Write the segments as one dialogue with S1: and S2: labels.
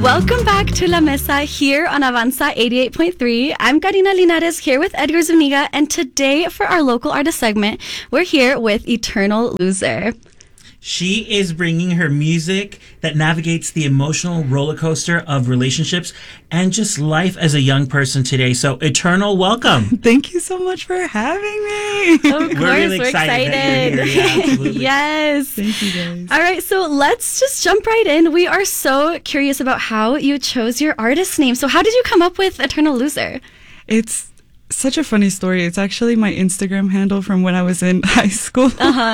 S1: Welcome back to La Mesa here on Avanza 88.3. I'm Karina Linares here with Edgar Zuniga, and today for our local artist segment, we're here with Eternal Loser.
S2: She is bringing her music that navigates the emotional roller coaster of relationships and just life as a young person today. So, Eternal, welcome.
S3: Thank you so much for having me.
S1: Of course,
S2: We're really excited that you're here. Yeah, absolutely.
S1: Yes.
S3: Thank you, guys.
S1: All right, so let's just jump right in. We are so curious about how you chose your artist name. So how did you come up with Eternal Loser?
S3: It's such a funny story. It's actually my Instagram handle from when I was in high school.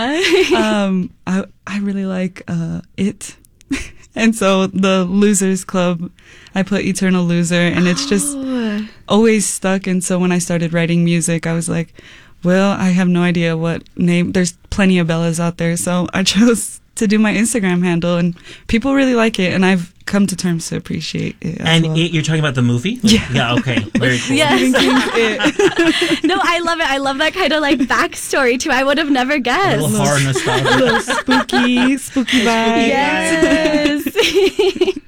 S3: I really like it. And so the Losers Club, I put Eternal Loser, and it's just always stuck. And so when I started writing music, I was like, well, I have no idea what name. There's plenty of Bellas out there. So I chose to do my Instagram handle, and people really like it, and I've come to terms to appreciate it as
S2: And
S3: well.
S2: you're talking about the movie? Yeah, okay. Very cool.
S1: Yes.
S3: It.
S1: No, I love it. I love that kind of like backstory too. I would have never
S2: A
S1: guessed.
S2: little horror nostalgia.
S3: Little spooky vibes.
S1: Yes.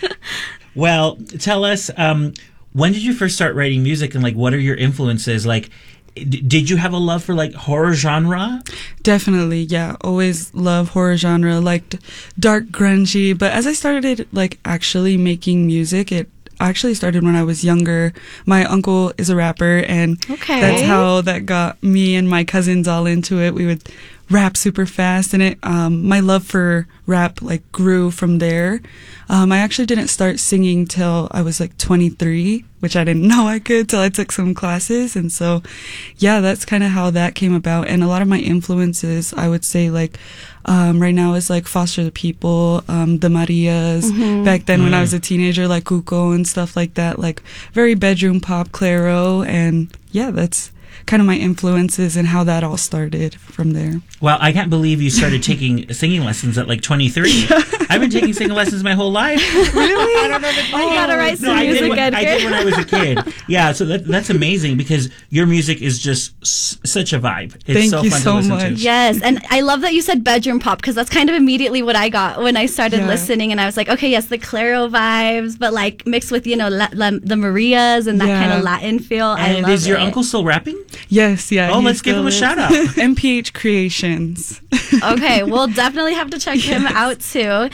S2: Well, tell us, when did you first start writing music, and like, what are your influences? Like, did you have a love for like horror genre?
S3: Definitely, yeah. Always love horror genre, liked dark grungy. But as I started like actually making music, it actually started when I was younger. My uncle is a rapper, and that's how that got me and my cousins all into it. We would rap super fast, and it my love for rap like grew from there. I actually didn't start singing till I was like 23, which I didn't know I could till I took some classes. And so yeah, that's kind of how that came about. And a lot of my influences, I would say, like right now is like Foster the People, the Marias. Back then when I was a teenager, like Cuco and stuff like that, like very bedroom pop, Clairo. And yeah, that's kind of my influences and how that all started from there.
S2: Well, I can't believe you started taking singing lessons at like 23. I've been taking singing lessons my whole life.
S3: Really?
S2: I don't know if
S1: You gotta write some music, Edgar.
S2: I did when I was a kid. Yeah, so that's amazing, because your music is just such a vibe. It's
S3: Thank
S2: so
S3: you
S2: fun
S3: so
S2: to listen
S3: much.
S2: to.
S1: Yes, and I love that you said bedroom pop, because that's kind of immediately what I got when I started listening, and I was like, okay, yes, the Clairo vibes, but like mixed with, you know, the Marias and that kind of Latin feel. I
S2: And
S1: love
S2: is your
S1: it.
S2: uncle still rapping?
S3: Yes, yeah.
S2: Oh,
S3: he
S2: let's give
S3: still
S2: him a
S3: is.
S2: shout out.
S3: MPH Creations.
S1: Okay, we'll definitely have to check him out too.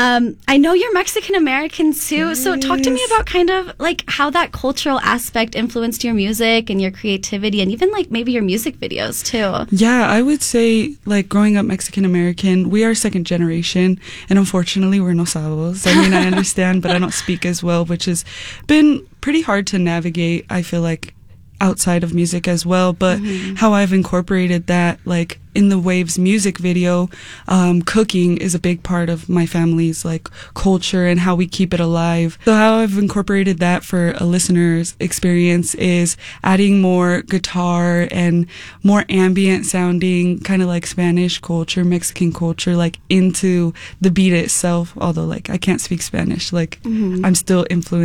S1: I know you're Mexican American too, so talk to me about kind of like how that cultural aspect influenced your music and your creativity, and even like maybe your music videos too.
S3: Yeah, I would say like growing up Mexican American, we are second generation, and unfortunately we're no sabos. I mean, I understand, but I don't speak as well, which has been pretty hard to navigate, I feel like, outside of music as well. But how I've incorporated that, like in the Waves music video, cooking is a big part of my family's like culture and how we keep it alive. So how I've incorporated that for a listener's experience is adding more guitar and more ambient sounding, kind of like Spanish culture, Mexican culture, like into the beat itself. Although like I can't speak Spanish, like I'm still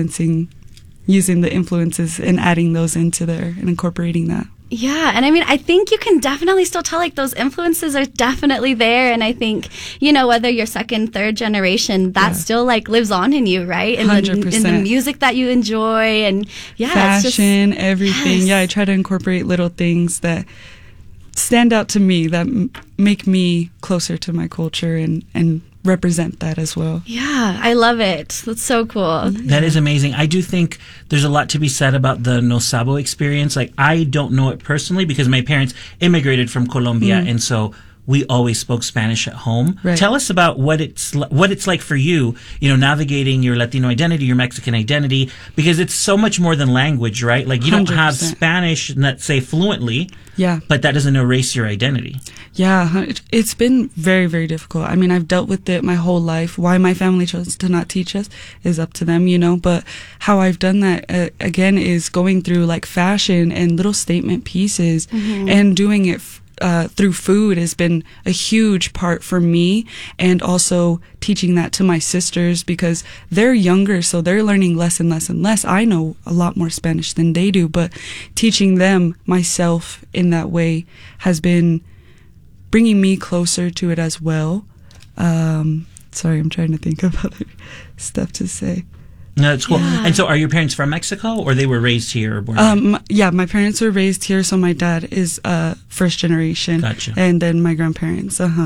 S3: using the influences and adding those into there and incorporating that.
S1: Yeah, and I mean, I think you can definitely still tell like those influences are definitely there, and I think, you know, whether you're second, third generation, that still like lives on in you, right? In
S3: 100%.
S1: in the music that you enjoy, and
S3: fashion, everything.
S1: Yes.
S3: Yeah, I try to incorporate little things that stand out to me, that make me closer to my culture and represent that as well.
S1: Yeah, I love it. That's so cool.
S2: That is amazing. I do think there's a lot to be said about the No Sabo experience. Like, I don't know it personally because my parents immigrated from Colombia, and so we always spoke Spanish at home.
S3: Right.
S2: Tell us about what it's like for you, you know, navigating your Latino identity, your Mexican identity, because it's so much more than language, right? Like, you don't have
S3: 100%.
S2: Spanish, let's say, fluently,
S3: Yeah.
S2: but that doesn't erase your identity.
S3: Yeah, it's been very, very difficult. I mean, I've dealt with it my whole life. Why my family chose to not teach us is up to them, you know, but how I've done that, again, is going through like fashion and little statement pieces and doing it through food has been a huge part for me, and also teaching that to my sisters because they're younger, so they're learning less and less and less. I know a lot more Spanish than they do, but teaching them myself in that way has been bringing me closer to it as well. Sorry, I'm trying to think of other stuff to say.
S2: No, that's cool.
S1: Yeah.
S2: And so, are your parents from Mexico, or they were raised here or born here?
S3: Yeah, my parents were raised here, so my dad is first generation.
S2: Gotcha.
S3: And then my grandparents.